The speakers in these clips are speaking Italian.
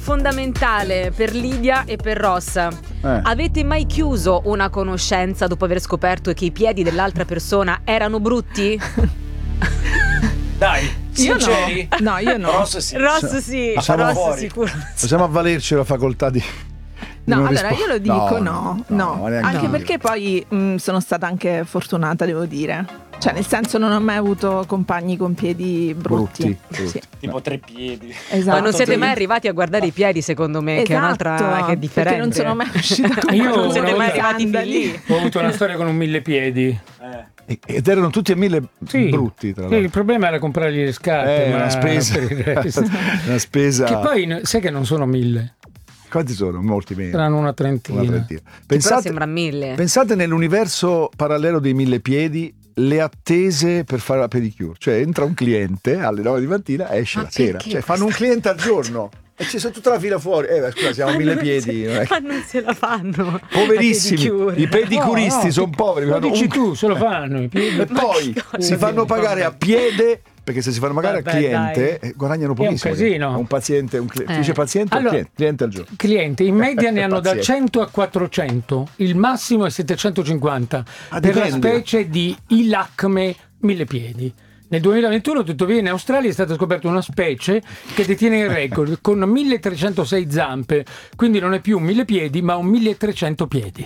fondamentale per Lidia e per Ross. Avete mai chiuso una conoscenza dopo aver scoperto che i piedi dell'altra persona erano brutti? Dai, sinceri? No, io no. Ross sì, Ross sicuro. Possiamo avvalerci la facoltà di... No, allora io lo dico no. Anche perché poi sono stata anche fortunata, devo dire. Cioè, nel senso, non ho mai avuto compagni con piedi brutti. Sì. Tipo 3 piedi. Esatto. Ma non siete mai arrivati a guardare i piedi, secondo me, che è un'altra, che è differente. Perché non sono mai uscita con Io non siete mai arrivati lì. Ho avuto una storia con un 1000 piedi. Ed erano tutti a 1000 brutti, tra l'altro. Il problema era comprargli le scarpe. Una spesa. Una spesa. Che poi sai che non sono 1000. Quanti sono? Molti meno. Saranno una trentina. Però sembra 1000. Pensate nell'universo parallelo dei 1000 piedi, le attese per fare la pedicure. Cioè entra un cliente alle 9 di mattina, esce la sera. Cioè fanno un cliente al giorno. E c'è tutta la fila fuori. Scusa, siamo a 1000 piedi. Ma non se la fanno. Poverissimi. I pedicuristi sono poveri. Lo dici tu, se lo fanno. I piedi. E poi si fanno pagare a piede. Perché se si fanno pagare al cliente guadagnano pochissimo. È un casino. Un paziente, dice paziente allora, o cliente al giorno? Cliente, in media ne hanno da 100 a 400, il massimo è 750 per la specie di Ilacme 1000 piedi. Nel 2021, tuttavia, in Australia è stata scoperta una specie che detiene il record con 1306 zampe, quindi non è più un 1000 piedi, ma un 1300 piedi.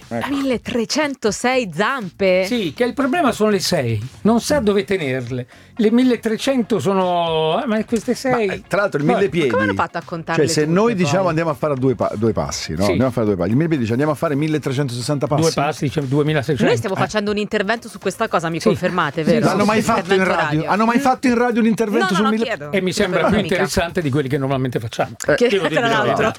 1306 zampe? Sì, che il problema sono le 6, non sa dove tenerle. Le 1300 sono... ma queste 6... Tra l'altro il 1000 piedi... Come hanno fatto a contarle? Cioè se noi diciamo andiamo a fare due passi, no? Sì. Andiamo a fare 2 passi. Il 1000 piedi dice andiamo a fare 1360 passi. 2 passi, diciamo 2600. Noi stiamo facendo un intervento su questa cosa, mi confermate, vero? L'hanno mai fatto in radio? Hanno mai fatto in radio un intervento sul 1000 piedi? E mi sembra più interessante di quelli che normalmente facciamo. Tra l'altro.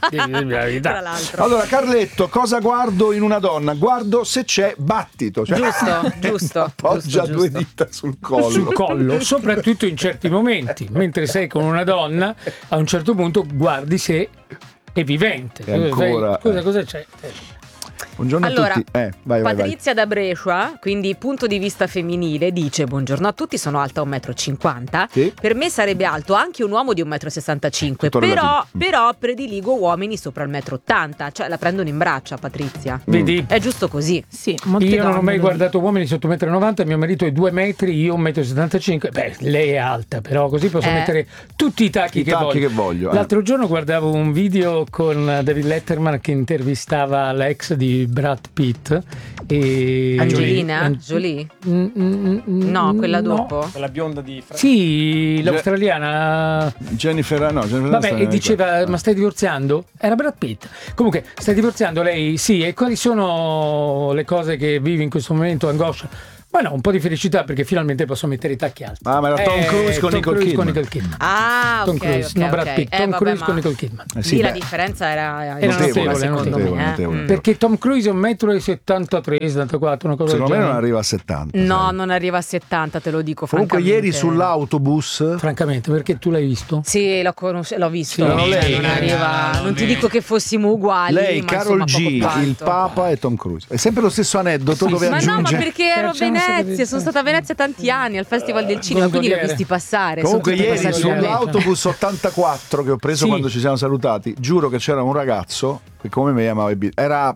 Allora Carletto, cosa guardo in una donna? Guardo se c'è battito. Cioè, giusto. Appoggia 2 dita sul collo. Sul collo, soprattutto in certi momenti. Mentre sei con una donna, a un certo punto guardi se è vivente. E ancora, Cosa c'è? Buongiorno allora, a tutti. Vai. Patrizia da Brescia, quindi punto di vista femminile, dice: buongiorno a tutti, sono alta 1,50 m. Sì. Per me sarebbe alto anche un uomo di 1,65 m, però prediligo uomini sopra il 1,80 m. Cioè la prendono in braccia, Patrizia. Vedi? È giusto così. Sì, io non ho mai guardato uomini sotto 1,90 m, mio marito è 2 metri, io 1,75 m. Beh, lei è alta, però così posso mettere tutti i tacchi che voglio. L'altro giorno guardavo un video con David Letterman che intervistava l'ex di Brad Pitt e Angelina Jolie? No, quella dopo. Quella bionda di Sì, l'australiana Jennifer. Vabbè, e diceva: ma stai divorziando? Era Brad Pitt. Comunque, stai divorziando lei? Sì, e quali sono le cose che vivi in questo momento? Angoscia? Ma no, un po' di felicità perché finalmente posso mettere i tacchi alti. Ma era Tom Cruise con Nicole Kidman. Ah, Tom Cruise, non Brad Pitt. Tom Cruise con Nicole Kidman. Sì, la differenza era notevole, secondo me. Perché Tom Cruise è 1,73 m, 74, una cosa secondo me del genere. non arriva a 70. No, non arriva a 70, te lo dico comunque francamente. ieri sull'autobus, francamente, perché tu l'hai visto? Sì, l'ho visto. Sì, lei non arriva. Non ti dico che fossimo uguali. Lei, ma Karol insomma, G, il Papa e Tom Cruise. È sempre lo stesso aneddoto dove aggiunge. Ma no, ma perché ero a Venezia, sono stata a Venezia tanti anni al Festival del Cinema, quindi li ho visti passare. Comunque ieri sull'autobus 84 che ho preso quando ci siamo salutati, giuro che c'era un ragazzo che come me amava era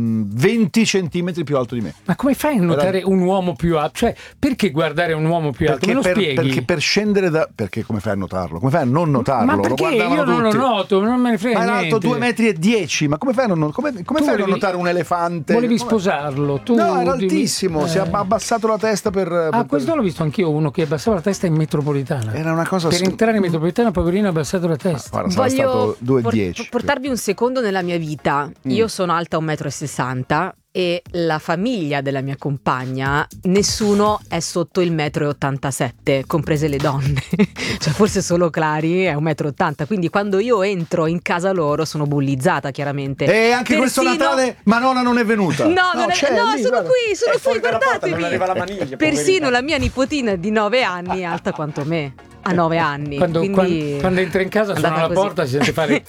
20 centimetri più alto di me. Ma come fai a notare un uomo più alto? Cioè, perché guardare un uomo più alto? Me lo spieghi? Perché per scendere da... Perché come fai a notarlo? Come fai a non notarlo? Ma perché io non lo noto, non me ne frega niente. Ma è alto 2,10 m, ma come fai a non, come fai a non notare un elefante? Volevi sposarlo? Tu no, era altissimo, si è abbassato la testa per... questo l'ho visto anch'io, uno che abbassava la testa in metropolitana. Era una cosa... Per entrare in metropolitana, poverino, ha abbassato la testa. Guarda, voglio 2,10 portarvi un secondo nella mia vita. Io sono alta 1,60 m e la famiglia della mia compagna, nessuno è sotto il 1,87 m, comprese le donne. Cioè forse solo Clary è 1,80 m, quindi quando io entro in casa loro sono bullizzata, chiaramente. E anche questo Natale Manona non è venuta. No, sono qui, guardatemi. Persino la mia nipotina di 9 anni è alta quanto me. a 9 anni. Quando entra in casa suona la porta si sente fare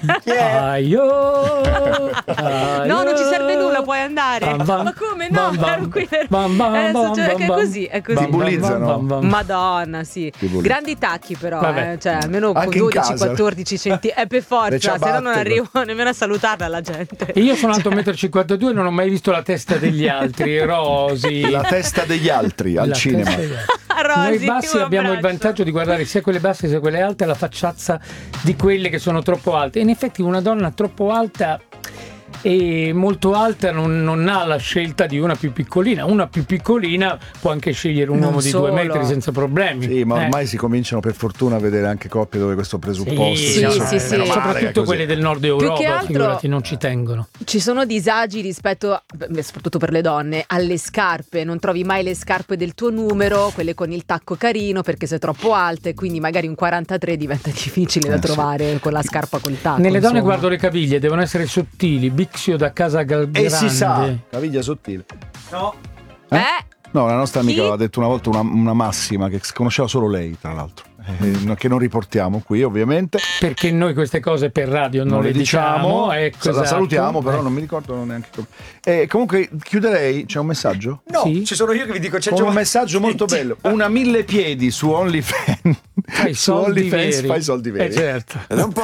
no, non ci serve nulla, puoi andare. Ma come no? Ero qui è così. Ti bullizzano. Madonna, sì. Grandi tacchi però, cioè almeno con 12-14 centimetri. È per forza, se no non arrivo nemmeno a salutarla la gente. E io sono alto 1,52 m e non ho mai visto la testa degli altri, Rosy. La testa degli altri al cinema. Rosy, noi bassi abbiamo il vantaggio di guardare sia quelle basse sia quelle alte la facciazza di quelle che sono troppo alte. In effetti una donna troppo alta e molto alta non ha la scelta di una più piccolina. Una più piccolina può anche scegliere un uomo di 2 metri senza problemi. Sì, ma ormai si cominciano per fortuna a vedere anche coppie dove questo presupposto sì. Soprattutto quelle del nord Europa, figurati, non ci tengono. Ci sono disagi rispetto, soprattutto per le donne, alle scarpe. Non trovi mai le scarpe del tuo numero, quelle con il tacco carino, perché sei troppo alte, quindi magari un 43 diventa difficile da trovare con la scarpa col tacco. Nelle donne guardo le caviglie, devono essere sottili, Bixio da casa Galgrande. E si sa, caviglia sottile. No. No, la nostra amica aveva detto una volta una massima che conosceva solo lei, tra l'altro. Che non riportiamo qui ovviamente perché noi queste cose per radio non le diciamo. Ecco, la salutiamo, però non mi ricordo neanche come. Comunque chiuderei. C'è un messaggio? No, ci sono io che vi dico c'è un messaggio molto bello. Una 1000 piedi su OnlyFans. Fai soldi veri. Fai soldi veri. Certo.